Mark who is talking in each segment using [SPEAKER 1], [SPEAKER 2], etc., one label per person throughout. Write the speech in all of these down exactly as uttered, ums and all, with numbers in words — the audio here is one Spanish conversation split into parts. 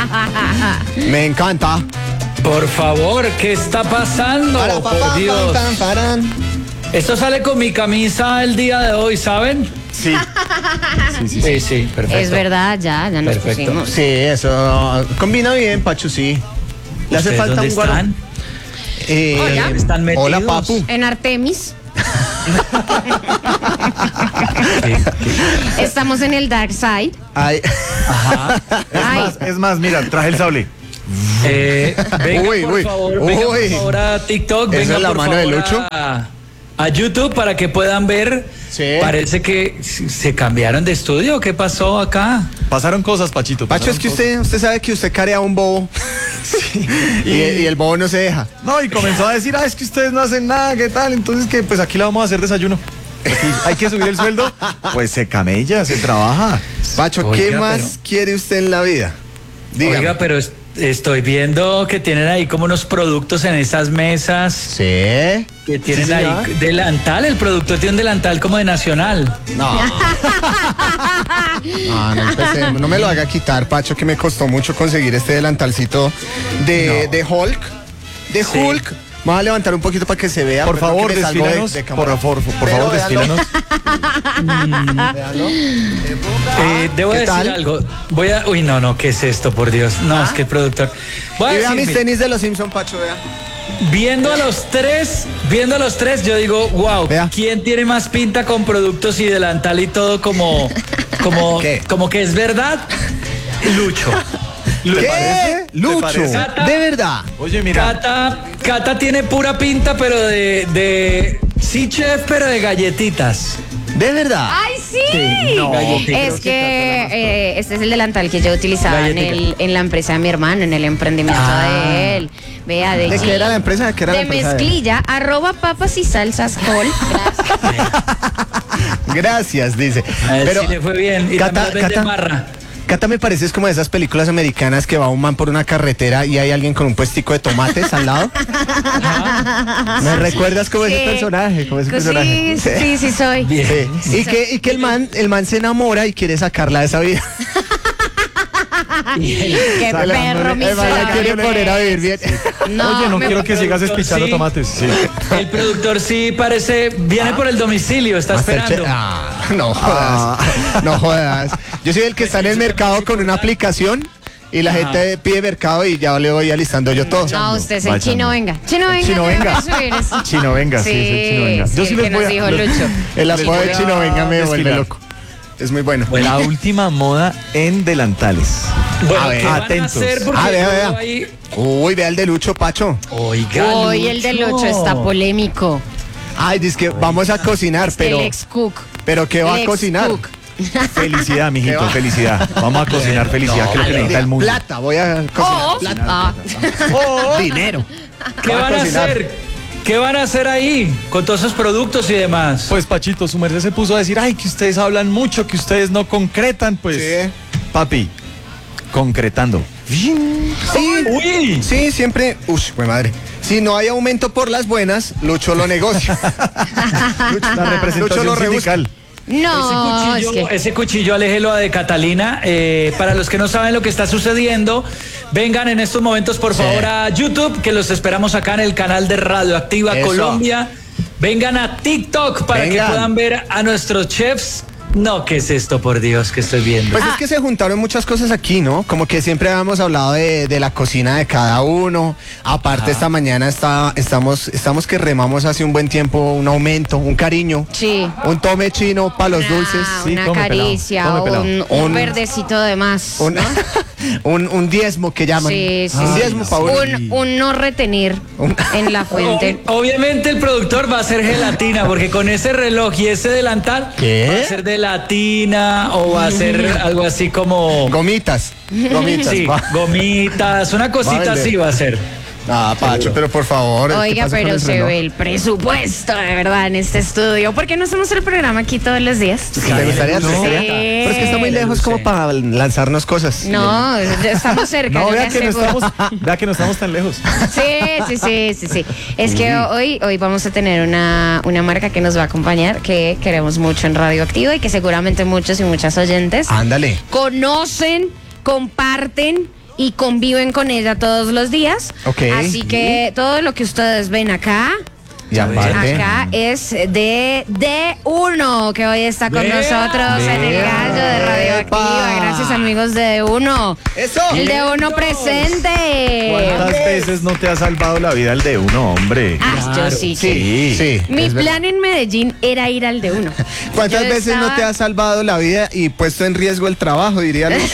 [SPEAKER 1] Me encanta.
[SPEAKER 2] Por favor, ¿qué está pasando?
[SPEAKER 1] Para, pa,
[SPEAKER 2] Por
[SPEAKER 1] pa,
[SPEAKER 2] Dios.
[SPEAKER 1] pam, pam, paran.
[SPEAKER 2] Esto sale con mi camisa el día de hoy, ¿saben?
[SPEAKER 3] Sí. Sí, sí, sí.
[SPEAKER 2] Sí, sí, perfecto.
[SPEAKER 4] Es verdad, ya, ya nos
[SPEAKER 2] Perfecto.
[SPEAKER 4] pusimos.
[SPEAKER 1] Sí, eso combina bien, Pacho, sí. Le hace
[SPEAKER 2] ¿Ustedes
[SPEAKER 1] falta
[SPEAKER 2] dónde
[SPEAKER 1] un guaro.
[SPEAKER 2] están?
[SPEAKER 1] Eh,
[SPEAKER 4] Hola.
[SPEAKER 2] ¿Están metidos?
[SPEAKER 1] Hola, papu.
[SPEAKER 4] En Artemis.
[SPEAKER 2] ¿Qué?
[SPEAKER 4] Estamos en el Dark Side.
[SPEAKER 1] Ay.
[SPEAKER 2] Ajá.
[SPEAKER 3] Es
[SPEAKER 4] Ay.
[SPEAKER 3] más, es más, mira, traje el sable.
[SPEAKER 2] Eh, venga,
[SPEAKER 1] Uy,
[SPEAKER 2] por
[SPEAKER 1] uy,
[SPEAKER 2] favor, venga,
[SPEAKER 1] uy.
[SPEAKER 2] por favor a TikTok,
[SPEAKER 1] ¿Esa
[SPEAKER 2] venga
[SPEAKER 1] es la
[SPEAKER 2] por
[SPEAKER 1] mano de
[SPEAKER 2] favor
[SPEAKER 1] Lucho?
[SPEAKER 2] A, a YouTube para que puedan ver.
[SPEAKER 1] Sí.
[SPEAKER 2] Parece que se se cambiaron de estudio. ¿Qué pasó acá?
[SPEAKER 3] Pasaron cosas, Pachito.
[SPEAKER 1] Pacho, es
[SPEAKER 3] pasaron
[SPEAKER 1] que
[SPEAKER 3] cosas.
[SPEAKER 1] usted, usted sabe que usted carea a un bobo. y, y el bobo no se deja.
[SPEAKER 3] No, y comenzó a decir, ah, es que ustedes no hacen nada, ¿qué tal? Entonces, que pues aquí le vamos a hacer desayuno. Aquí hay que subir el sueldo. Pues se camella, se trabaja.
[SPEAKER 1] Pacho,
[SPEAKER 2] Oiga,
[SPEAKER 1] ¿qué más
[SPEAKER 2] pero-
[SPEAKER 1] quiere usted en la vida? Dígame.
[SPEAKER 2] Oiga, pero es- estoy viendo que tienen ahí como unos productos en esas mesas.
[SPEAKER 1] Sí.
[SPEAKER 2] Que tienen
[SPEAKER 1] Sí,
[SPEAKER 2] ahí
[SPEAKER 1] señor.
[SPEAKER 2] delantal. El productor tiene un delantal como de Nacional.
[SPEAKER 1] No. No, no empecemos. No me lo haga quitar, Pacho, que me costó mucho conseguir este delantalcito de, de Hulk. De
[SPEAKER 2] Sí.
[SPEAKER 1] Hulk. Vamos a levantar un poquito para que se vea.
[SPEAKER 3] Por
[SPEAKER 1] perdón,
[SPEAKER 3] favor,
[SPEAKER 1] que me salgo de-
[SPEAKER 3] desfílanos.
[SPEAKER 1] de
[SPEAKER 3] Por
[SPEAKER 1] cámara.
[SPEAKER 3] favor, por
[SPEAKER 1] Pero
[SPEAKER 3] favor,
[SPEAKER 1] véalo.
[SPEAKER 3] desfílanos.
[SPEAKER 1] Véalo.
[SPEAKER 2] Eh, debo
[SPEAKER 1] ¿Qué
[SPEAKER 2] decir
[SPEAKER 1] tal?
[SPEAKER 2] algo. Voy a. Uy, no, no, ¿qué es esto, por Dios? No, es que el productor. Voy a
[SPEAKER 1] Y vea
[SPEAKER 2] decir,
[SPEAKER 1] mis
[SPEAKER 2] mire,
[SPEAKER 1] tenis de los Simpson, Pacho, vea.
[SPEAKER 2] viendo a los tres, viendo a los tres, yo digo, wow,
[SPEAKER 1] Vea.
[SPEAKER 2] ¿quién tiene más pinta con productos y delantal y todo como, como,
[SPEAKER 1] ¿Qué?
[SPEAKER 2] como que es verdad? Lucho. Lu-
[SPEAKER 1] ¿Qué?
[SPEAKER 3] parece? ¿Te
[SPEAKER 1] Lucho.
[SPEAKER 3] parece?
[SPEAKER 1] De verdad.
[SPEAKER 3] Oye, mira.
[SPEAKER 2] Cata, Cata tiene pura pinta, pero de, de, sí, chef, pero de galletitas.
[SPEAKER 1] De verdad.
[SPEAKER 4] ¡Ay, sí!
[SPEAKER 2] Sí, no, galletica.
[SPEAKER 4] Es que eh, este es el delantal que yo utilizaba en,
[SPEAKER 2] Galletica.
[SPEAKER 4] el, en la empresa de mi hermano, en el emprendimiento
[SPEAKER 2] Ah.
[SPEAKER 4] de él. Vea, de,
[SPEAKER 1] ¿De qué era la empresa? ¿De qué era la
[SPEAKER 4] de
[SPEAKER 1] empresa de él?
[SPEAKER 4] mezclilla, arroba papas y salsas col. Gracias.
[SPEAKER 1] Gracias, dice.
[SPEAKER 2] A él
[SPEAKER 1] Pero
[SPEAKER 2] sí le fue bien. Y
[SPEAKER 1] Cata,
[SPEAKER 2] también vende
[SPEAKER 1] Cata,
[SPEAKER 2] marra.
[SPEAKER 1] Cata me parece es como de esas películas americanas que va un man por una carretera y hay alguien con un puestico de tomates al lado. ¿Me recuerdas como ese
[SPEAKER 4] Sí.
[SPEAKER 1] personaje? Como ese
[SPEAKER 4] Sí,
[SPEAKER 1] personaje.
[SPEAKER 4] sí, sí soy.
[SPEAKER 2] Bien.
[SPEAKER 1] Sí. Y que, y que el man, el man se enamora y quiere sacarla de esa vida.
[SPEAKER 4] Qué
[SPEAKER 1] El man-
[SPEAKER 4] perro
[SPEAKER 1] el man la
[SPEAKER 4] miserable.
[SPEAKER 1] quiere poner a vivir bien.
[SPEAKER 4] No,
[SPEAKER 3] Oye, no
[SPEAKER 4] me-
[SPEAKER 3] quiero que sigas espichando
[SPEAKER 2] Sí.
[SPEAKER 3] tomates. Sí.
[SPEAKER 2] El productor sí parece, viene por el domicilio, está
[SPEAKER 1] Masterchef.
[SPEAKER 2] esperando.
[SPEAKER 1] Ah, no jodas. No jodas. Yo soy el que está en el mercado con una aplicación y la gente pide mercado y ya le voy alistando yo todo.
[SPEAKER 4] No, usted es el
[SPEAKER 3] Vaya,
[SPEAKER 4] chino
[SPEAKER 3] no.
[SPEAKER 4] venga. Chino venga.
[SPEAKER 1] Chino
[SPEAKER 4] yo
[SPEAKER 1] venga.
[SPEAKER 4] voy a subir eso.
[SPEAKER 3] Chino venga, sí, es el chino venga.
[SPEAKER 4] Sí,
[SPEAKER 3] Yo sí
[SPEAKER 4] el
[SPEAKER 3] les
[SPEAKER 4] que
[SPEAKER 3] voy
[SPEAKER 4] nos
[SPEAKER 3] a-
[SPEAKER 4] dijo
[SPEAKER 3] les-
[SPEAKER 4] Lucho.
[SPEAKER 1] El apodo de
[SPEAKER 3] voy a
[SPEAKER 1] Chino Venga me vuelve
[SPEAKER 3] desfilar.
[SPEAKER 1] loco. Es muy bueno.
[SPEAKER 3] La última moda en delantales.
[SPEAKER 2] Bueno,
[SPEAKER 1] A ver,
[SPEAKER 2] ¿qué van a
[SPEAKER 3] atentos.
[SPEAKER 2] hacer? Porque
[SPEAKER 1] Ah, vea,
[SPEAKER 2] yo
[SPEAKER 1] vea.
[SPEAKER 2] veo ahí-
[SPEAKER 1] Uy, vea el de Lucho, Pacho.
[SPEAKER 2] Oiga,
[SPEAKER 4] Hoy el de Lucho está polémico.
[SPEAKER 1] Ay, dice que vamos a cocinar, pero,
[SPEAKER 4] El ex cook.
[SPEAKER 1] pero ¿qué va
[SPEAKER 4] El
[SPEAKER 1] a
[SPEAKER 4] ex
[SPEAKER 1] cocinar?
[SPEAKER 4] cook.
[SPEAKER 3] Felicidad,
[SPEAKER 1] ¿Qué
[SPEAKER 3] mijito,
[SPEAKER 1] va?
[SPEAKER 3] felicidad. Vamos a cocinar felicidad, que es lo que necesita el mundo.
[SPEAKER 1] Plata, voy a cocinar.
[SPEAKER 4] Oh,
[SPEAKER 1] plata.
[SPEAKER 4] ah.
[SPEAKER 1] Dinero.
[SPEAKER 2] ¿Qué
[SPEAKER 1] Va a
[SPEAKER 2] van a
[SPEAKER 1] cocinar.
[SPEAKER 2] hacer? ¿Qué van a hacer ahí con todos esos productos y demás?
[SPEAKER 3] Pues Pachito, su merced se puso a decir, ay, que ustedes hablan mucho, que ustedes no concretan, pues.
[SPEAKER 1] Sí.
[SPEAKER 3] Papi, concretando.
[SPEAKER 1] Sí,
[SPEAKER 2] Uy,
[SPEAKER 1] sí, siempre. Uy, pues madre. Si no hay aumento por las buenas, Lucho lo negocia. Lucho,
[SPEAKER 3] La representación
[SPEAKER 1] lo rebusca.
[SPEAKER 3] sindical.
[SPEAKER 4] No,
[SPEAKER 2] ese
[SPEAKER 4] es
[SPEAKER 2] cuchillo,
[SPEAKER 4] que
[SPEAKER 2] ese cuchillo aléjelo a de Catalina. Eh, para los que no saben lo que está sucediendo, vengan en estos momentos por
[SPEAKER 1] Sí.
[SPEAKER 2] favor a YouTube, que los esperamos acá en el canal de Radioactiva
[SPEAKER 1] Eso.
[SPEAKER 2] Colombia. Vengan a TikTok para
[SPEAKER 1] Vengan.
[SPEAKER 2] que puedan ver a nuestros chefs. No, ¿qué es esto, por Dios, que estoy viendo?
[SPEAKER 1] Pues es que se juntaron muchas cosas aquí, ¿no? Como que siempre habíamos hablado de, de la cocina de cada uno. Aparte, esta mañana está, estamos, estamos que remamos hace un buen tiempo un aumento, un cariño.
[SPEAKER 4] sí.
[SPEAKER 1] Un tome chino para los
[SPEAKER 4] Una-
[SPEAKER 1] dulces.
[SPEAKER 3] Sí,
[SPEAKER 4] una
[SPEAKER 3] tome pelado,
[SPEAKER 4] caricia,
[SPEAKER 3] tome pelado.
[SPEAKER 4] un, un
[SPEAKER 1] Un-
[SPEAKER 4] verdecito de más.
[SPEAKER 1] Un,
[SPEAKER 4] ¿no?
[SPEAKER 1] un, un diezmo que llaman.
[SPEAKER 4] Sí, sí,
[SPEAKER 1] Un
[SPEAKER 4] sí.
[SPEAKER 1] diezmo para uno.
[SPEAKER 4] Un, un no retener
[SPEAKER 1] Un-
[SPEAKER 4] en la fuente.
[SPEAKER 2] Ob- Obviamente el productor va a ser gelatina, porque con ese reloj y ese delantal
[SPEAKER 1] ¿Qué?
[SPEAKER 2] va a ser de latina o va a ser algo así como
[SPEAKER 1] Gomitas. Gomitas.
[SPEAKER 2] sí,
[SPEAKER 1] va.
[SPEAKER 2] gomitas, una
[SPEAKER 1] Va a
[SPEAKER 2] cosita
[SPEAKER 1] vender.
[SPEAKER 2] así va a ser.
[SPEAKER 1] Ah, Pacho, pero por favor. ¿qué
[SPEAKER 4] Oiga,
[SPEAKER 1] pasa con
[SPEAKER 4] pero
[SPEAKER 1] el
[SPEAKER 4] se
[SPEAKER 1] reloj?
[SPEAKER 4] ve el presupuesto de verdad en este estudio. ¿Por qué no hacemos el programa aquí todos los días?
[SPEAKER 1] ¿Te gustaría?
[SPEAKER 4] Sí.
[SPEAKER 1] ¿Te gustaría? Pero es que está muy lejos como para lanzarnos cosas.
[SPEAKER 4] No, ya estamos cerca.
[SPEAKER 3] No,
[SPEAKER 4] yo
[SPEAKER 3] vea
[SPEAKER 4] le
[SPEAKER 3] que, no
[SPEAKER 4] aseguro.
[SPEAKER 3] estamos, vea que no estamos tan lejos.
[SPEAKER 4] Sí, sí, sí, sí, sí. Es que hoy, hoy vamos a tener una, una marca que nos va a acompañar, que queremos mucho en Radioactiva y que seguramente muchos y muchas oyentes
[SPEAKER 1] Ándale.
[SPEAKER 4] conocen, comparten y conviven con ella todos los días.
[SPEAKER 1] Ok.
[SPEAKER 4] Así que todo lo que ustedes ven acá,
[SPEAKER 1] Y aparte.
[SPEAKER 4] acá es de D uno, que hoy está con
[SPEAKER 2] Vea,
[SPEAKER 4] nosotros en el
[SPEAKER 1] vea.
[SPEAKER 4] gallo de Radioactiva.
[SPEAKER 1] Epa.
[SPEAKER 4] Gracias, amigos de D uno.
[SPEAKER 1] ¡Eso!
[SPEAKER 4] El D uno presente.
[SPEAKER 3] ¿Cuántas veces no te ha salvado la vida el de uno, hombre?
[SPEAKER 4] Ah, yo sí, sí.
[SPEAKER 1] Sí, sí.
[SPEAKER 4] Mi
[SPEAKER 1] es verdad.
[SPEAKER 4] plan en Medellín era ir al D uno.
[SPEAKER 1] ¿Cuántas
[SPEAKER 4] Yo
[SPEAKER 1] veces no
[SPEAKER 4] estaba-
[SPEAKER 1] te ha salvado la vida y puesto en riesgo el trabajo, diría Luz?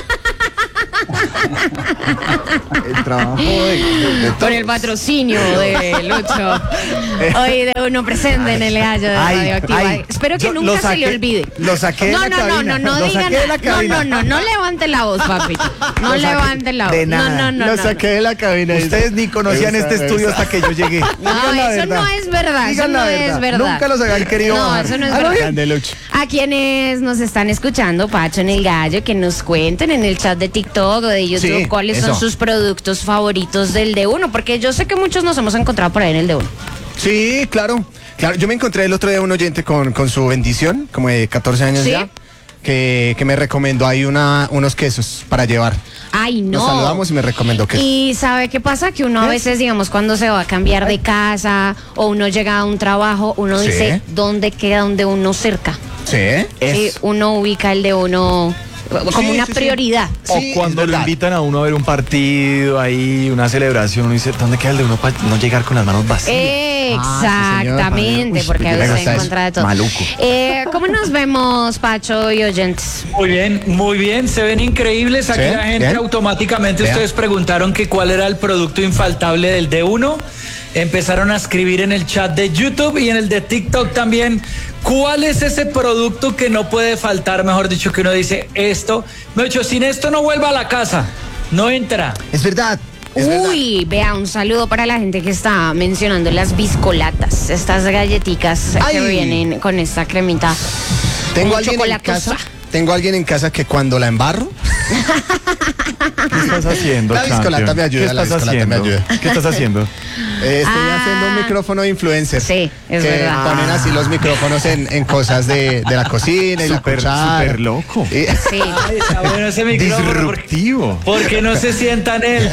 [SPEAKER 1] El trabajo de, de- de
[SPEAKER 4] Con
[SPEAKER 1] todos.
[SPEAKER 4] el patrocinio de Lucho. Hoy de uno presente en el gallo de
[SPEAKER 1] Ay,
[SPEAKER 4] Radioactiva.
[SPEAKER 1] ay,
[SPEAKER 4] Espero que
[SPEAKER 1] yo
[SPEAKER 4] nunca
[SPEAKER 1] lo
[SPEAKER 4] se
[SPEAKER 1] saqué-
[SPEAKER 4] le olvide.
[SPEAKER 1] lo saqué de
[SPEAKER 4] no,
[SPEAKER 1] la
[SPEAKER 4] no,
[SPEAKER 1] cabina,
[SPEAKER 4] no, no, no,
[SPEAKER 1] lo
[SPEAKER 4] digan
[SPEAKER 1] saqué de la
[SPEAKER 4] nada. No,
[SPEAKER 1] cabina.
[SPEAKER 4] no, no, no levante la voz, papi. No
[SPEAKER 1] Lo saqué
[SPEAKER 4] levante la voz.
[SPEAKER 1] de
[SPEAKER 4] No,
[SPEAKER 1] nada.
[SPEAKER 4] no, no.
[SPEAKER 1] Lo
[SPEAKER 4] no,
[SPEAKER 1] saqué de la cabina.
[SPEAKER 3] Ustedes ni conocían
[SPEAKER 1] Me gusta,
[SPEAKER 3] este
[SPEAKER 1] me
[SPEAKER 3] estudio
[SPEAKER 1] gusta.
[SPEAKER 3] hasta que yo llegué.
[SPEAKER 4] No,
[SPEAKER 1] Digan la
[SPEAKER 4] eso
[SPEAKER 1] verdad.
[SPEAKER 4] no es verdad. Eso
[SPEAKER 1] Digan
[SPEAKER 4] no
[SPEAKER 1] la
[SPEAKER 4] es
[SPEAKER 1] verdad.
[SPEAKER 4] verdad.
[SPEAKER 3] Nunca los habían querido
[SPEAKER 4] No,
[SPEAKER 3] bajar.
[SPEAKER 4] eso no es
[SPEAKER 1] Ah,
[SPEAKER 4] verdad.
[SPEAKER 1] grande, Lucho.
[SPEAKER 4] A quienes nos están escuchando, Pacho en el Gallo, que nos cuenten en el chat de TikTok o de YouTube
[SPEAKER 1] Sí,
[SPEAKER 4] cuáles
[SPEAKER 1] eso.
[SPEAKER 4] son sus productos favoritos del D uno, porque yo sé que muchos nos hemos encontrado por ahí en el D uno.
[SPEAKER 1] Sí, claro. Claro, yo me encontré el otro día un oyente con, con su bendición, como de catorce años
[SPEAKER 4] ¿Sí?
[SPEAKER 1] ya, que, que me recomendó ahí una, unos quesos para llevar.
[SPEAKER 4] Ay, no.
[SPEAKER 1] Nos saludamos y me recomendó quesos.
[SPEAKER 4] Y ¿sabe qué pasa? Que uno a
[SPEAKER 1] ¿Qué?
[SPEAKER 4] veces, digamos, cuando se va a cambiar de casa o uno llega a un trabajo, uno
[SPEAKER 1] Sí.
[SPEAKER 4] dice, ¿dónde queda donde uno cerca?
[SPEAKER 1] Sí,
[SPEAKER 4] Sí, uno ubica el de uno como
[SPEAKER 1] Sí,
[SPEAKER 4] una
[SPEAKER 1] sí, sí.
[SPEAKER 4] prioridad.
[SPEAKER 3] O
[SPEAKER 1] Sí,
[SPEAKER 3] cuando
[SPEAKER 1] es
[SPEAKER 3] lo
[SPEAKER 1] verdad.
[SPEAKER 3] invitan a uno a ver un partido ahí, una celebración, uno dice, ¿dónde queda el de uno para no llegar con las manos vacías?
[SPEAKER 4] Exactamente,
[SPEAKER 1] Uy,
[SPEAKER 4] porque
[SPEAKER 1] me
[SPEAKER 4] hay
[SPEAKER 1] gusta
[SPEAKER 4] en
[SPEAKER 1] eso.
[SPEAKER 4] contra de todo.
[SPEAKER 3] Maluco.
[SPEAKER 4] Eh, ¿Cómo nos vemos, Pacho y oyentes?
[SPEAKER 2] Muy bien, muy bien, se ven increíbles. Aquí
[SPEAKER 1] Sí,
[SPEAKER 2] la gente
[SPEAKER 1] bien.
[SPEAKER 2] automáticamente,
[SPEAKER 1] Vea.
[SPEAKER 2] ustedes preguntaron que cuál era el producto infaltable del D uno. Empezaron a escribir en el chat de YouTube y en el de TikTok también. ¿Cuál es ese producto que no puede faltar? Mejor dicho, que uno dice esto. Me he dicho, sin esto no vuelva a la casa. No entra.
[SPEAKER 1] es verdad. Es verdad.
[SPEAKER 4] Uy, vea, un saludo para la gente que está mencionando las biscolatas, estas galletitas que
[SPEAKER 1] Ay.
[SPEAKER 4] vienen con esta cremita.
[SPEAKER 1] Tengo
[SPEAKER 4] como
[SPEAKER 1] alguien en
[SPEAKER 4] chocolatosa.
[SPEAKER 1] casa. Tengo alguien en casa que cuando la embarro,
[SPEAKER 3] ¿Qué estás haciendo,
[SPEAKER 1] La biscolata
[SPEAKER 3] champion?
[SPEAKER 1] me ayuda,
[SPEAKER 3] ¿Qué
[SPEAKER 1] la
[SPEAKER 3] estás
[SPEAKER 1] biscolata me
[SPEAKER 3] haciendo?
[SPEAKER 1] ayuda.
[SPEAKER 3] ¿Qué estás haciendo?
[SPEAKER 1] eh, estoy
[SPEAKER 4] Ah.
[SPEAKER 1] haciendo un micrófono de influencer.
[SPEAKER 4] Sí, es
[SPEAKER 1] que
[SPEAKER 4] verdad.
[SPEAKER 1] ponen así los micrófonos en, en cosas de, de la cocina y la
[SPEAKER 3] Súper,
[SPEAKER 1] cuchara.
[SPEAKER 3] súper loco.
[SPEAKER 1] Y-
[SPEAKER 4] Sí.
[SPEAKER 2] Ay, está bueno ese micrófono. porque-
[SPEAKER 3] Disruptivo.
[SPEAKER 2] Porque no se sienta en él.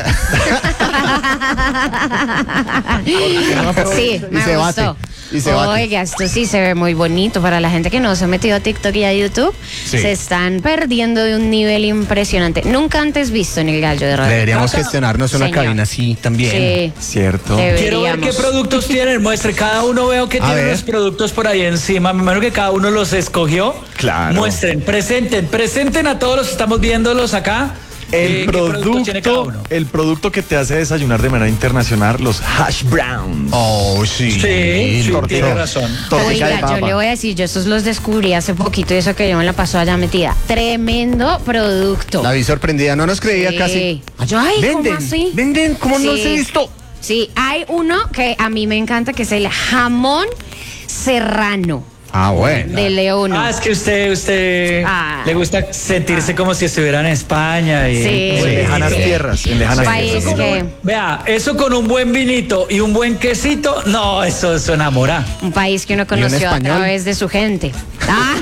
[SPEAKER 4] Sí,
[SPEAKER 1] Y
[SPEAKER 4] me
[SPEAKER 1] se bate,
[SPEAKER 4] gustó.
[SPEAKER 1] y se bate.
[SPEAKER 4] Oiga, esto sí se ve muy bonito. Para la gente que no se ha metido a TikTok y a YouTube,
[SPEAKER 1] Sí.
[SPEAKER 4] se están perdiendo de un nivel impresionante. Nunca antes visto en el gallo de radio.
[SPEAKER 1] Deberíamos gestionarnos una
[SPEAKER 4] Señor.
[SPEAKER 1] cabina así también.
[SPEAKER 4] Sí.
[SPEAKER 3] Cierto.
[SPEAKER 4] Debe-
[SPEAKER 2] Quiero ver qué
[SPEAKER 4] Deberíamos.
[SPEAKER 2] productos tienen. Muestre, cada uno veo que
[SPEAKER 1] A
[SPEAKER 2] tiene
[SPEAKER 1] ver.
[SPEAKER 2] los productos por ahí encima. Me imagino que cada uno los escogió.
[SPEAKER 3] Claro.
[SPEAKER 2] Muestren, presenten, presenten a todos los que estamos viéndolos acá. eh,
[SPEAKER 3] El
[SPEAKER 2] qué producto tiene cada
[SPEAKER 3] producto,
[SPEAKER 2] uno.
[SPEAKER 3] el producto que te hace desayunar de manera internacional, los hash browns.
[SPEAKER 1] Oh, sí.
[SPEAKER 2] Sí, sí,
[SPEAKER 1] Tortilla.
[SPEAKER 2] tiene razón.
[SPEAKER 3] Tortilla de
[SPEAKER 4] Oiga, yo
[SPEAKER 3] papa.
[SPEAKER 4] le voy a decir, yo estos los descubrí hace poquito y eso que yo me la paso allá metida. Tremendo producto.
[SPEAKER 1] La vi sorprendida, no nos creía
[SPEAKER 4] Sí.
[SPEAKER 1] casi.
[SPEAKER 4] Yo, ay, ¿cómo
[SPEAKER 1] Venden,
[SPEAKER 4] así?
[SPEAKER 1] venden, ¿cómo no
[SPEAKER 4] Sí.
[SPEAKER 1] los he visto?
[SPEAKER 4] Sí, hay uno que a mí me encanta que es el jamón serrano
[SPEAKER 1] Ah, bueno.
[SPEAKER 4] de León.
[SPEAKER 2] Ah, es que usted, usted
[SPEAKER 4] Ah.
[SPEAKER 2] le gusta sentirse como si estuviera en España. Y,
[SPEAKER 4] Sí.
[SPEAKER 3] En
[SPEAKER 4] Sí.
[SPEAKER 3] lejanas tierras. En lejanas
[SPEAKER 4] País
[SPEAKER 3] tierras.
[SPEAKER 4] que,
[SPEAKER 2] Vea, eso con un buen vinito y un buen quesito, no, eso, eso enamora.
[SPEAKER 4] un país que uno
[SPEAKER 1] un
[SPEAKER 4] conoció a
[SPEAKER 1] español.
[SPEAKER 4] través de su gente. Ah.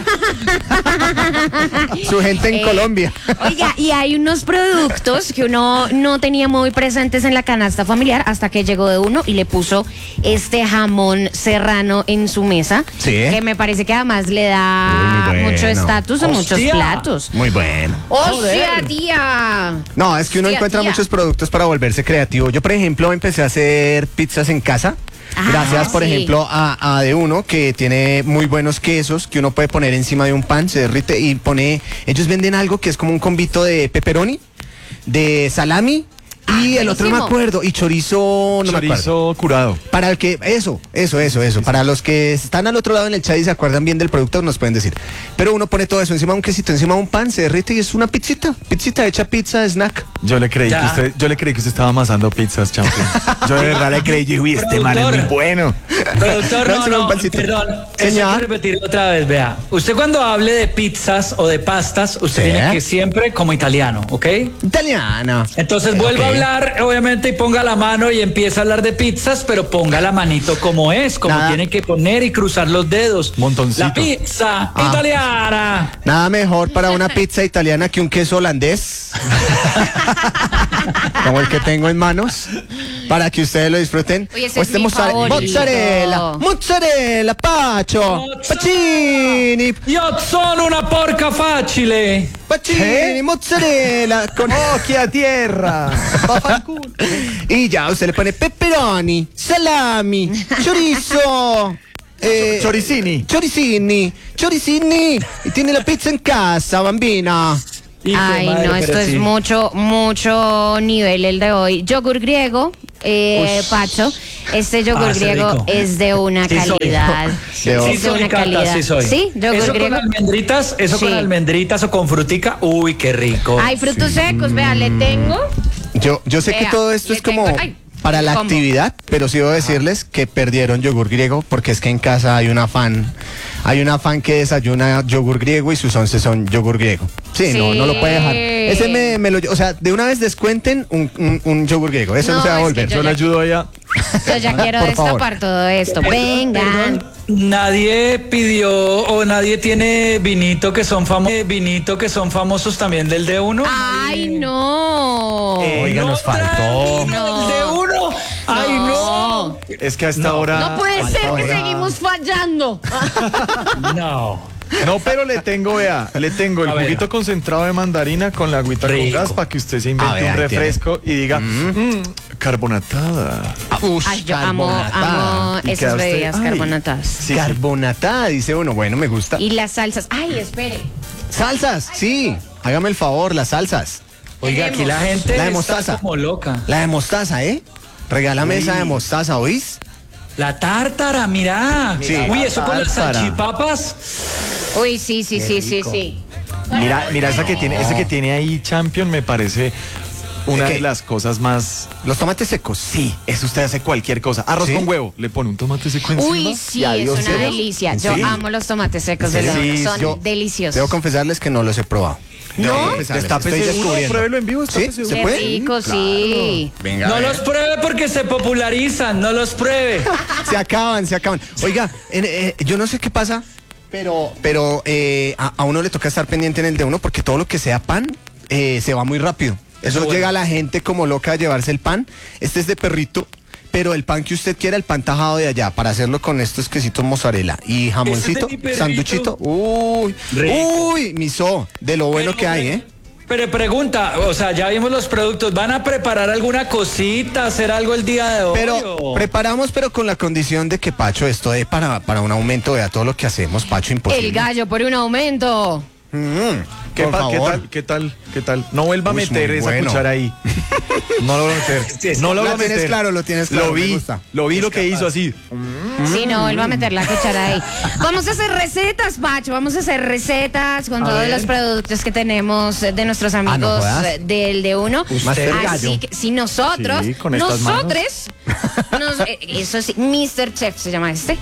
[SPEAKER 1] Su gente en
[SPEAKER 4] Eh,
[SPEAKER 1] Colombia.
[SPEAKER 4] Oiga, y hay unos productos que uno no tenía muy presentes en la canasta familiar hasta que llegó de uno y le puso este jamón serrano en su mesa.
[SPEAKER 1] Sí.
[SPEAKER 4] Que me parece que además le da
[SPEAKER 1] Uy, muy
[SPEAKER 4] mucho
[SPEAKER 1] bueno.
[SPEAKER 4] estatus a muchos
[SPEAKER 2] Hostia.
[SPEAKER 4] platos.
[SPEAKER 1] Muy bueno.
[SPEAKER 4] ¡Hostia, tía!
[SPEAKER 1] No, es que uno
[SPEAKER 4] Hostia,
[SPEAKER 1] encuentra
[SPEAKER 4] tía.
[SPEAKER 1] muchos productos para volverse creativo. Yo, por ejemplo, empecé a hacer pizzas en casa.
[SPEAKER 4] Ah,
[SPEAKER 1] Gracias, por
[SPEAKER 4] sí.
[SPEAKER 1] ejemplo, a, a De Uno, que tiene muy buenos quesos que uno puede poner encima de un pan, se derrite y pone. Ellos venden algo que es como un combito de pepperoni, de salami y el otro no me
[SPEAKER 4] buenísimo.
[SPEAKER 1] acuerdo, y chorizo, no me acuerdo.
[SPEAKER 3] Chorizo curado.
[SPEAKER 1] Para el que, eso, eso, eso, eso. Para los que están al otro lado en el chat y se acuerdan bien del producto, nos pueden decir. Pero uno pone todo eso encima de un quesito, encima de un pan, se derrite y es una pizzita. Pizzita hecha pizza, snack.
[SPEAKER 3] Yo le creí
[SPEAKER 2] Ya.
[SPEAKER 3] que usted, yo le creí que usted estaba amasando pizzas, champion. Yo de verdad le creí, yo dije, uy, este man es muy
[SPEAKER 2] Productor.
[SPEAKER 3] bueno.
[SPEAKER 2] Productor,
[SPEAKER 1] No,
[SPEAKER 2] no,
[SPEAKER 1] solo un
[SPEAKER 2] no,
[SPEAKER 1] pancito.
[SPEAKER 2] perdón. Eso hay
[SPEAKER 1] Señor.
[SPEAKER 2] que repetir otra vez, vea. Usted cuando hable de pizzas o de pastas, usted
[SPEAKER 1] Sí.
[SPEAKER 2] tiene que siempre como italiano, ¿ok?
[SPEAKER 1] Italiana.
[SPEAKER 2] Entonces vuelva
[SPEAKER 1] Ok.
[SPEAKER 2] a hablar, obviamente, y ponga la mano y empieza a hablar de pizzas, pero ponga la manito como es, como
[SPEAKER 1] Nada.
[SPEAKER 2] tiene que poner y cruzar los dedos.
[SPEAKER 3] Montoncito.
[SPEAKER 2] La pizza
[SPEAKER 1] Ah.
[SPEAKER 2] italiana.
[SPEAKER 1] Nada mejor para una pizza italiana que un queso holandés. Como el que tengo en manos. Para que ustedes lo disfruten.
[SPEAKER 4] Uy, ese
[SPEAKER 1] O
[SPEAKER 4] es
[SPEAKER 1] este
[SPEAKER 4] mi
[SPEAKER 1] mozzare-
[SPEAKER 4] favorito.
[SPEAKER 1] mozzarella, mozzarella, Pacho, Pacini,
[SPEAKER 2] Io sono una porca facile.
[SPEAKER 1] Pacini, mozzarella. Con...
[SPEAKER 3] ¡Occhi a tierra!
[SPEAKER 1] Y ya usted le pone pepperoni, salami, chorizo. eh,
[SPEAKER 3] Choricini.
[SPEAKER 1] Choricini, choricini. Y tiene la pizza en casa, bambina.
[SPEAKER 2] Hijo de
[SPEAKER 4] Ay,
[SPEAKER 2] madre,
[SPEAKER 4] no, esto
[SPEAKER 2] pero
[SPEAKER 4] es
[SPEAKER 2] sí.
[SPEAKER 4] mucho, mucho nivel el de hoy. Yogur griego, eh, Pacho. Este yogur
[SPEAKER 2] Ah, ese
[SPEAKER 4] griego
[SPEAKER 2] rico.
[SPEAKER 4] es de una
[SPEAKER 2] Sí soy.
[SPEAKER 4] calidad.
[SPEAKER 2] Sí,
[SPEAKER 1] De
[SPEAKER 2] sí
[SPEAKER 4] es de
[SPEAKER 2] soy,
[SPEAKER 4] una
[SPEAKER 2] Cata,
[SPEAKER 4] calidad.
[SPEAKER 2] sí soy.
[SPEAKER 4] Sí, yogur
[SPEAKER 2] Eso
[SPEAKER 4] griego.
[SPEAKER 2] con almendritas, eso
[SPEAKER 4] Sí.
[SPEAKER 2] con almendritas o con frutica, uy, qué rico.
[SPEAKER 4] Hay frutos secos, vea, le tengo.
[SPEAKER 1] Yo, yo sé que
[SPEAKER 4] Vea,
[SPEAKER 1] todo esto
[SPEAKER 4] le
[SPEAKER 1] es como
[SPEAKER 4] tengo- ay,
[SPEAKER 1] para la
[SPEAKER 4] ¿cómo?
[SPEAKER 1] actividad, pero sí debo decirles que perdieron yogur griego porque es que en casa hay una fan, hay una fan que desayuna yogur griego y sus once son yogur griego. Sí, no,
[SPEAKER 4] Sí.
[SPEAKER 1] no lo puede dejar. Ese me, me lo, o sea, de una vez descuenten un, un, un yogur griego. Eso no,
[SPEAKER 4] No,
[SPEAKER 1] se va a
[SPEAKER 4] es que
[SPEAKER 1] volver.
[SPEAKER 4] yo
[SPEAKER 3] Yo le ayudo allá.
[SPEAKER 4] Yo ya quiero
[SPEAKER 1] Por favor.
[SPEAKER 4] destapar todo esto. Vengan.
[SPEAKER 2] Perdón, nadie pidió o nadie tiene vinito que son famosos, vinito que son famosos también del D uno.
[SPEAKER 4] Ay, no.
[SPEAKER 1] Oiga, nos faltó.
[SPEAKER 4] No.
[SPEAKER 2] ¿Del D uno? Ay, no.
[SPEAKER 3] Es que a esta hora.
[SPEAKER 4] No puede ser que
[SPEAKER 1] ahora.
[SPEAKER 4] seguimos fallando.
[SPEAKER 2] No.
[SPEAKER 3] No, pero le tengo, vea, le tengo el
[SPEAKER 2] A ver.
[SPEAKER 3] juguito concentrado de mandarina con la agüita
[SPEAKER 2] Rico.
[SPEAKER 3] con gas para que usted se
[SPEAKER 1] A
[SPEAKER 3] invente
[SPEAKER 1] ver,
[SPEAKER 3] un
[SPEAKER 1] ahí
[SPEAKER 3] refresco y diga, "Mm, carbonatada".
[SPEAKER 1] Ush,
[SPEAKER 4] Ay, yo amo,
[SPEAKER 1] carbonatada.
[SPEAKER 4] amo
[SPEAKER 3] Y
[SPEAKER 4] esas
[SPEAKER 3] queda usted-
[SPEAKER 4] bebidas
[SPEAKER 3] ay.
[SPEAKER 4] carbonatadas.
[SPEAKER 3] Sí,
[SPEAKER 1] Carbonatada, dice uno. Bueno, me gusta.
[SPEAKER 4] Y las salsas. Ay, espere.
[SPEAKER 1] Salsas, sí. Hágame el favor, las salsas.
[SPEAKER 2] Oiga, aquí la gente
[SPEAKER 1] La de
[SPEAKER 2] está
[SPEAKER 1] mostaza.
[SPEAKER 2] como loca.
[SPEAKER 1] La de mostaza, ¿eh? Regálame
[SPEAKER 2] Uy.
[SPEAKER 1] esa de mostaza, ¿oís?
[SPEAKER 2] La tártara, mira.
[SPEAKER 1] Sí.
[SPEAKER 2] Uy, eso con las
[SPEAKER 3] Tártara.
[SPEAKER 2] salchipapas.
[SPEAKER 4] Uy, sí, sí, sí, sí,
[SPEAKER 1] rico.
[SPEAKER 4] sí.
[SPEAKER 3] Mira, mira esa que tiene, ese que tiene ahí Champion me parece una
[SPEAKER 1] ¿De qué?
[SPEAKER 3] de las cosas más.
[SPEAKER 1] Los tomates secos.
[SPEAKER 3] Sí, eso usted hace cualquier cosa. Arroz
[SPEAKER 1] ¿Sí?
[SPEAKER 3] con huevo, le pone un tomate seco encima.
[SPEAKER 4] Uy, sí,
[SPEAKER 3] y
[SPEAKER 4] es
[SPEAKER 3] adiós,
[SPEAKER 4] una
[SPEAKER 3] cielo.
[SPEAKER 4] delicia. Yo
[SPEAKER 1] Sí.
[SPEAKER 4] amo los tomates secos de
[SPEAKER 1] Sí,
[SPEAKER 4] la Son
[SPEAKER 1] yo
[SPEAKER 4] deliciosos.
[SPEAKER 1] Debo confesarles que no los he probado. Debo
[SPEAKER 4] ¿No?
[SPEAKER 1] confesarles,
[SPEAKER 3] Destápese
[SPEAKER 1] estoy
[SPEAKER 3] uno,
[SPEAKER 1] descubriendo.
[SPEAKER 3] pruébelo en vivo,
[SPEAKER 1] ¿Sí?
[SPEAKER 3] destápese
[SPEAKER 1] ¿Se
[SPEAKER 3] uno.
[SPEAKER 1] puede?
[SPEAKER 4] Qué rico, sí.
[SPEAKER 1] Venga.
[SPEAKER 2] No
[SPEAKER 1] a ver.
[SPEAKER 2] los pruebe porque se popularizan, no los pruebe.
[SPEAKER 1] Se acaban, se acaban. Oiga, en- eh, yo no sé qué pasa, pero, pero eh, a, a uno le toca estar pendiente en el de uno porque todo lo que sea pan eh, se va muy rápido. Eso
[SPEAKER 2] Bueno.
[SPEAKER 1] llega a la gente como loca a llevarse el pan. Este es de perrito, pero el pan que usted quiera, el pan tajado de allá, para hacerlo con estos quesitos mozzarella y jamoncito,
[SPEAKER 2] mi perrito.
[SPEAKER 1] sanduchito. Uy,
[SPEAKER 2] Rico.
[SPEAKER 1] uy, miso, de lo bueno que hay, ¿eh?
[SPEAKER 2] Pero pregunta, o sea, ya vimos los productos, ¿van a preparar alguna cosita, hacer algo el día de hoy?
[SPEAKER 1] Pero
[SPEAKER 2] o-
[SPEAKER 1] preparamos, pero con la condición de que Pacho, esto es para, para un aumento de a todo lo que hacemos, Pacho, imposible.
[SPEAKER 4] El gallo por un aumento.
[SPEAKER 1] Mm,
[SPEAKER 3] ¿Qué,
[SPEAKER 1] por
[SPEAKER 3] pa- ¿Qué
[SPEAKER 1] favor.
[SPEAKER 3] tal? ¿Qué tal? ¿Qué tal? No vuelva a
[SPEAKER 1] Uy,
[SPEAKER 3] meter
[SPEAKER 1] muy
[SPEAKER 3] esa
[SPEAKER 1] bueno.
[SPEAKER 3] cuchara ahí. No lo voy a meter. No lo
[SPEAKER 1] Lo
[SPEAKER 3] voy a
[SPEAKER 1] tienes
[SPEAKER 3] meter.
[SPEAKER 1] claro, lo tienes claro,
[SPEAKER 3] Lo
[SPEAKER 1] me
[SPEAKER 3] vi.
[SPEAKER 1] gusta.
[SPEAKER 3] Lo vi lo que hizo así.
[SPEAKER 4] Sí, no, él va a meter la cuchara ahí. Vamos a hacer recetas, Pacho. Vamos a hacer recetas con
[SPEAKER 2] A
[SPEAKER 4] todos
[SPEAKER 2] ver.
[SPEAKER 4] los productos que tenemos eh, de nuestros
[SPEAKER 1] no
[SPEAKER 4] amigos
[SPEAKER 1] jodas.
[SPEAKER 4] eh, del de uno.
[SPEAKER 1] Master
[SPEAKER 4] Así
[SPEAKER 1] Gallo.
[SPEAKER 4] que si nosotros,
[SPEAKER 3] Sí, con estas
[SPEAKER 4] nosotros, nos- eh, eso sí, mister Chef se llama este.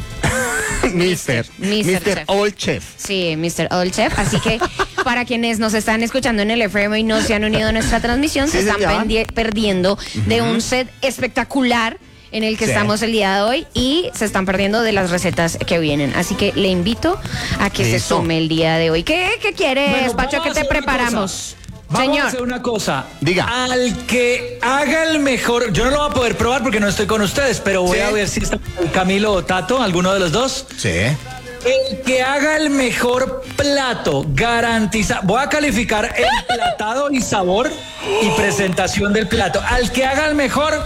[SPEAKER 1] Mister,
[SPEAKER 4] Mister
[SPEAKER 1] Mister
[SPEAKER 4] Chef.
[SPEAKER 1] Old Chef.
[SPEAKER 4] Sí, mister Old Chef. Así que para quienes nos están escuchando en el F M y no se han unido a nuestra transmisión,
[SPEAKER 1] Sí,
[SPEAKER 4] se están
[SPEAKER 1] señor.
[SPEAKER 4] pendi- perdiendo de un set espectacular en el que
[SPEAKER 1] Sí.
[SPEAKER 4] estamos el día de hoy y se están perdiendo de las recetas que vienen. Así que le invito a que se
[SPEAKER 1] Listo.
[SPEAKER 4] sume el día de hoy. ¿Qué, qué quieres,
[SPEAKER 2] Bueno,
[SPEAKER 4] Pacho?
[SPEAKER 2] vamos
[SPEAKER 4] ¿Qué
[SPEAKER 2] a
[SPEAKER 4] te
[SPEAKER 2] hacer una
[SPEAKER 4] preparamos?
[SPEAKER 2] cosa. Vamos
[SPEAKER 4] Señor.
[SPEAKER 2] a hacer una cosa.
[SPEAKER 1] Diga.
[SPEAKER 2] Al que haga el mejor, yo no lo voy a poder probar porque no estoy con ustedes, pero voy
[SPEAKER 1] Sí.
[SPEAKER 2] a ver si está Camilo o Tato, alguno de los dos.
[SPEAKER 1] Sí.
[SPEAKER 2] El que haga el mejor plato, garantiza. Voy a calificar el platado y sabor y presentación del plato. Al que haga el mejor,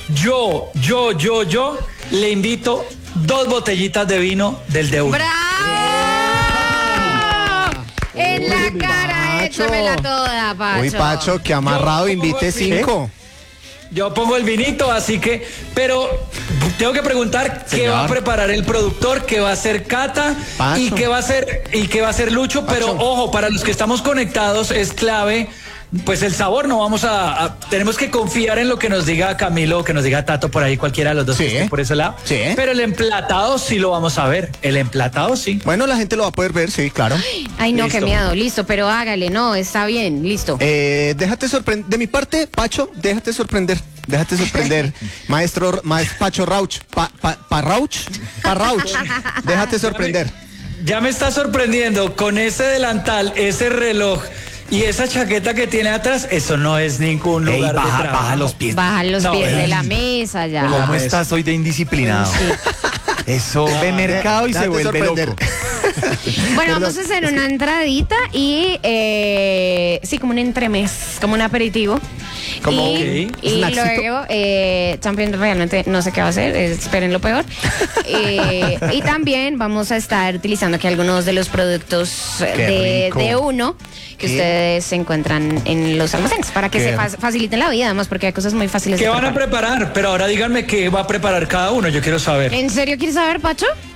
[SPEAKER 2] yo, yo, yo, yo, le invito dos botellitas de vino del de uno.
[SPEAKER 4] ¡Bravo! En la
[SPEAKER 1] Uy,
[SPEAKER 4] cara,
[SPEAKER 1] Pacho.
[SPEAKER 4] échamela toda, Pacho.
[SPEAKER 1] Uy, Pacho, que amarrado,
[SPEAKER 2] Yo-
[SPEAKER 1] invite cinco.
[SPEAKER 2] Yo pongo el vinito, así que, pero tengo que preguntar qué
[SPEAKER 1] Señor.
[SPEAKER 2] va a preparar el productor, qué va a hacer Cata
[SPEAKER 1] Pacho.
[SPEAKER 2] y qué va a hacer y qué va a hacer Lucho, pero
[SPEAKER 1] Pacho.
[SPEAKER 2] ojo, para los que estamos conectados es clave pues el sabor no vamos a, a- tenemos que confiar en lo que nos diga Camilo o que nos diga Tato por ahí, cualquiera de los dos
[SPEAKER 1] Sí.
[SPEAKER 2] que esté por ese lado.
[SPEAKER 1] Sí.
[SPEAKER 2] Pero el emplatado sí lo vamos a ver. El emplatado sí.
[SPEAKER 1] Bueno, la gente lo va a poder ver, sí, claro.
[SPEAKER 4] Ay, no, qué
[SPEAKER 2] Listo.
[SPEAKER 4] miedo. Listo, pero hágale, no, está bien, listo.
[SPEAKER 1] Eh, déjate sorprender. De mi parte, Pacho, déjate sorprender. Déjate sorprender. Maestro, maestro Pacho Rauch. Pa, pa, pa Rauch. Pa Rauch. Déjate sorprender.
[SPEAKER 2] Ya me está sorprendiendo con ese delantal, ese reloj y esa chaqueta que tiene atrás. Eso no es ningún
[SPEAKER 3] Ey,
[SPEAKER 2] lugar
[SPEAKER 3] baja,
[SPEAKER 2] de trabajo.
[SPEAKER 3] baja los pies.
[SPEAKER 4] Baja los
[SPEAKER 2] No,
[SPEAKER 4] pies de
[SPEAKER 2] ey.
[SPEAKER 4] la mesa ya.
[SPEAKER 3] ¿Cómo
[SPEAKER 2] pues.
[SPEAKER 3] estás hoy de indisciplinado? Eso ve mercado y se
[SPEAKER 1] Déjate
[SPEAKER 3] vuelve
[SPEAKER 1] sorprender.
[SPEAKER 3] loco.
[SPEAKER 4] Bueno,
[SPEAKER 1] Perdón,
[SPEAKER 4] vamos a hacer una entradita y eh, sí, como un entremés, como un aperitivo.
[SPEAKER 1] Como
[SPEAKER 4] y
[SPEAKER 2] un
[SPEAKER 4] y
[SPEAKER 1] snacksito.
[SPEAKER 4] luego eh, también realmente no sé qué va a hacer, eh, esperen lo peor. Eh, y también vamos a estar utilizando aquí algunos de los productos eh,
[SPEAKER 1] Qué
[SPEAKER 4] de,
[SPEAKER 1] rico.
[SPEAKER 4] de uno que
[SPEAKER 1] Qué-
[SPEAKER 4] ustedes encuentran en los almacenes para que
[SPEAKER 1] Qué-
[SPEAKER 4] se fa- faciliten la vida, además porque hay cosas muy fáciles
[SPEAKER 2] ¿Qué
[SPEAKER 4] de
[SPEAKER 2] van a
[SPEAKER 4] preparar.
[SPEAKER 2] preparar? Pero ahora díganme qué va a preparar cada uno, yo quiero saber.
[SPEAKER 4] ¿En serio quieres saber, Pacho?